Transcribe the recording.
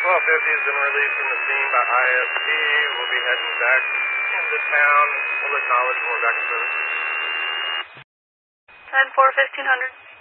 1250 has been released from the scene by ISP. We'll be heading back into town. We'll acknowledge when we're back in service. 10-4, 1500.